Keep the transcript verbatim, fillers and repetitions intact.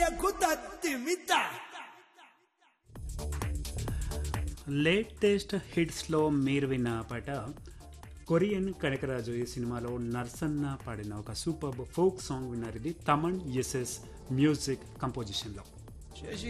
Latest హిట్స్లో మీరు విన్న పాట కొరియన్ కనకరాజు ఈ సినిమాలో నర్సన్న పాడిన ఒక సూపర్ ఫోక్ సాంగ్ విన్నారు. ఇది తమన్ ఎస్ఎస్ మ్యూజిక్ కంపోజిషన్లో.